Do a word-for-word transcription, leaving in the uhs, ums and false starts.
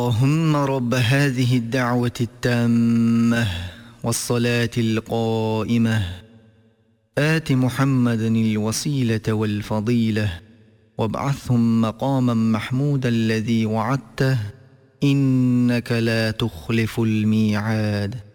اللهم رب هذه الدعوة التامة والصلاة القائمة آت محمدا الوسيلة والفضيلة وابعثهم مقاما محمودا الذي وعدته إنك لا تخلف الميعاد.